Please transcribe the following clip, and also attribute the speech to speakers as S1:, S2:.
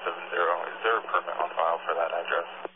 S1: Is there a permit on file for that address?